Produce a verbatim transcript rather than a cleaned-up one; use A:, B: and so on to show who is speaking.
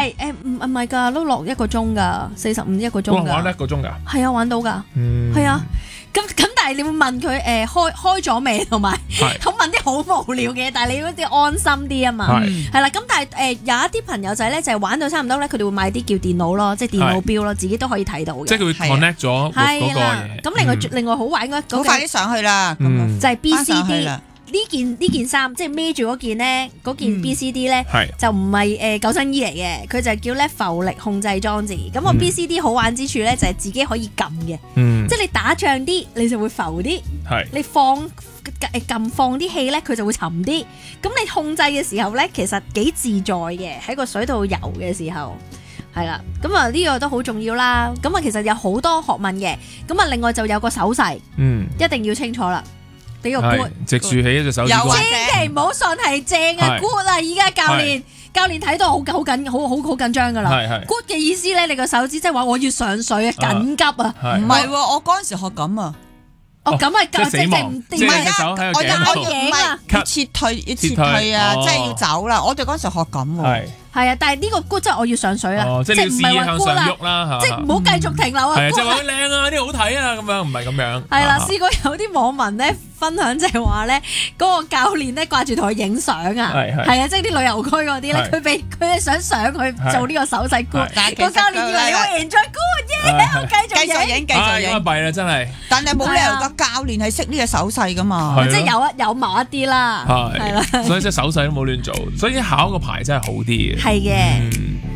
A: 係誒唔唔係㗎，都落一個鐘㗎，四十五一個鐘㗎。
B: 玩一個鐘㗎？
A: 係啊，玩到㗎。
B: 嗯，
A: 係啊。咁咁，但係你會問佢誒開開咗未，同埋咁問啲好無聊嘅，但係你嗰啲安心啲啊嘛。係啦，咁但係誒有一啲朋友仔咧就係玩到差唔多咧，佢哋會買啲叫電腦咯，即係電腦錶咯，自己都可以睇到嘅。
B: 即係佢會 connect 咗嗰個嘢。
A: 咁另外另外好玩嗰嗰
C: 好快啲上去啦，
A: 就係 B C D。呢件呢件衫即係孭住嗰件咧，嗰件 B C D 咧就唔係誒救生衣嚟嘅，佢就叫咧浮力控制裝置。咁個 B C D 好玩之處咧就係自己可以撳嘅，即係你打脹啲你就會浮啲，你放誒撳放啲氣咧佢就會沉啲。咁你控制嘅時候咧其實幾自在嘅，喺個水度游嘅時候係啦。咁啊呢個都好重要啦。咁啊其實有好多學問嘅。咁啊另外就有個手勢，
B: 嗯，
A: 一定要清楚啦。呢個 good
B: 直豎起一隻手指公，
A: 千祈唔好信係正啊 good 啊！而家教練教練睇到好好緊好好好緊張噶啦。good 嘅意思咧，你個手指即係話我要上水啊，緊急啊！
C: 唔係喎，我嗰陣時學咁啊。
A: 哦，咁係
B: 即係死亡，即係隻手喺個頸度，
C: 唔係要撤退，要撤退啊！即係要走啦！我哋嗰陣時學咁喎。
A: 係啊，但係呢個 good 即係我要上水啦，
B: 即係唔係向上喐啦，
A: 即係唔好繼續停留啊！
B: 係即係話靚啊，啲好睇啊，咁樣唔係咁樣。
A: 係啦，試過有啲網民咧分享就係話咧，嗰個教練咧掛住同佢影相啊，係啊，即係啲旅遊區嗰啲咧，佢俾佢係想上去做呢個手勢 good，個教練以為你會 enjoy good 耶，繼續影，
C: 繼續影，
B: 咁啊弊啦，真係。
C: 但係冇理由個教練係識呢個手勢噶嘛，
A: 即係有一有某一啲啦，係啦，
B: 所以即係手勢都冇亂做，所以考個牌真係好啲嘅。
A: 係嘅。